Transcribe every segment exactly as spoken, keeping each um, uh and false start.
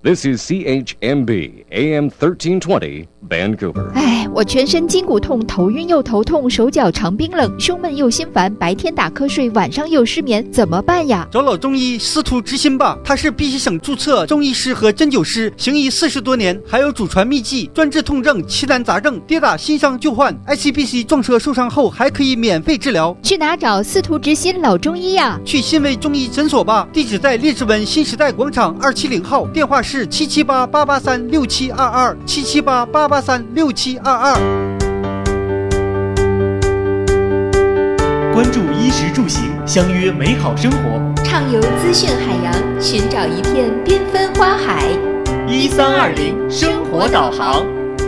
This is C H M B A M thirteen twenty Vancouver。 哎，我全身筋骨痛，头晕又头痛，手脚常冰冷，胸闷又心烦，白天打瞌睡，晚上又失眠，怎么办呀？ 找老中医司徒之心吧，他是必须省注册中医师和针灸师，行医四十多年，还有祖传秘籍，专治痛症、奇难杂症，跌打新伤旧患 ，I C B C 撞车受伤后还可以免费治疗。 去哪找司徒之心老中医呀？ 去新维中医诊所吧，地址在列治文新时代广场二七零号，电话是七七八八八三六七二二七七八八八三六七二二。 关注衣食住行，相约美好生活， 畅游资讯海洋，寻找一片缤纷花海。 一三二零生活导航。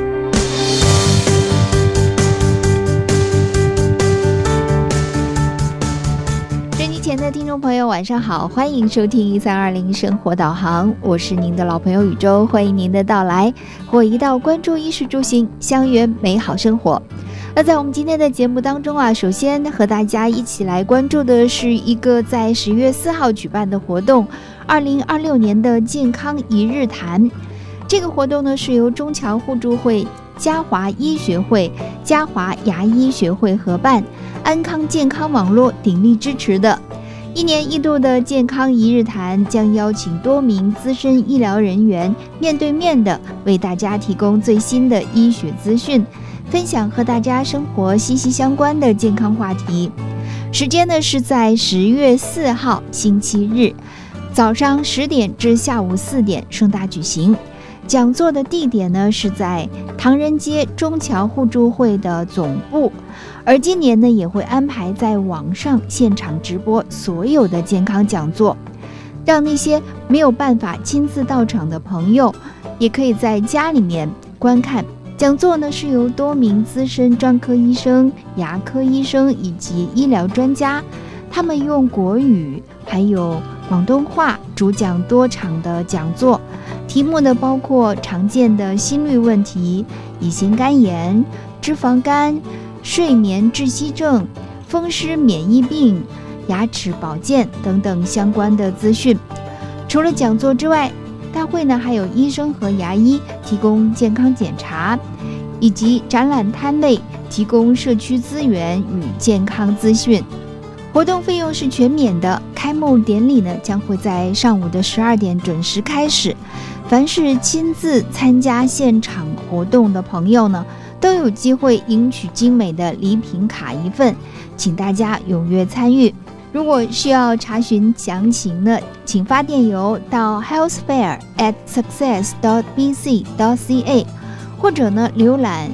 收机前的听众朋友晚上好，欢迎收听一三二零生活导航，我是您的老朋友宇宙，欢迎您的到来，我一道关注衣食住行，相约美好生活。那在我们今天的节目当中啊，首先和大家一起来关注的是一个在十月四号举办的活动，二零二六年的健康一日谈。这个活动呢是由中侨互助会、嘉华医学会、嘉华牙医学会合办，安康健康网络鼎力支持的。一年一度的健康一日谈将邀请多名资深医疗人员面对面的为大家提供最新的医学资讯，分享和大家生活息息相关的健康话题。时间呢是在十月四号星期日，早上十点至下午四点盛大举行。讲座的地点呢是在唐人街中侨互助会的总部，而今年呢也会安排在网上现场直播所有的健康讲座，让那些没有办法亲自到场的朋友也可以在家里面观看。讲座呢是由多名资深专科医生、牙科医生以及医疗专家，他们用国语还有广东话主讲多场的讲座，题目呢包括常见的心律问题、乙型肝炎、脂肪肝、睡眠窒息症、风湿免疫病、牙齿保健等等相关的资讯。除了讲座之外，大会呢还有医生和牙医提供健康检查，以及展览摊位提供社区资源与健康资讯。活动费用是全免的，开幕典礼呢将会在上午的十二点准时开始。凡是亲自参加现场活动的朋友呢，都有机会赢取精美的礼品卡一份，请大家踊跃参与。如果需要查询详情呢，请发电邮到 healthfair at success dot b c dot c a， 或者呢浏览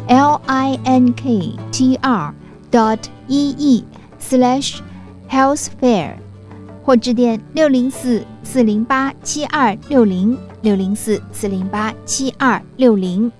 linkr dot e e slash healthfair， 或致电六零四四零八七二六零六零四四零八七二六零。